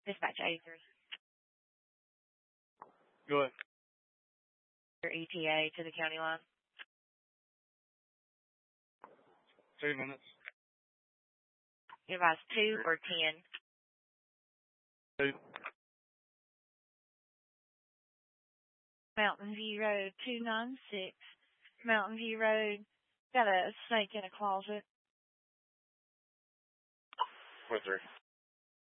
Dispatch 83. Go ahead. Your ETA to the county line. 2 minutes. You advise 2 or 10? 2. Mountain View Road 296. Mountain View Road. Got a snake in a closet. 4-3.